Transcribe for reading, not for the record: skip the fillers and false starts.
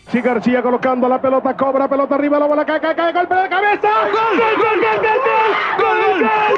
Sí, García colocando la pelota, cobra, pelota arriba, la bola cae, golpe de cabeza. ¡Gol, gol, gol, gol, gol, gol! ¡Gol, gol!